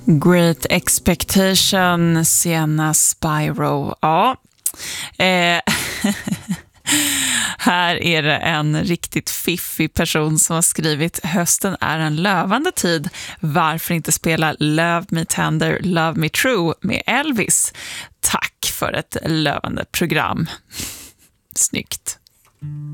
Great Expectation, Sienna Spyro. Ja. Här är det en riktigt fiffig person som har skrivit: hösten är en lövande tid. Varför inte spela Love Me Tender, Love Me True med Elvis? Tack för ett lövande program. Snyggt.